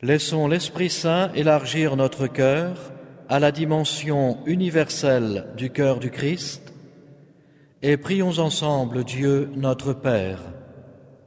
Laissons l'Esprit Saint élargir notre cœur à la dimension universelle du cœur du Christ et prions ensemble Dieu notre Père.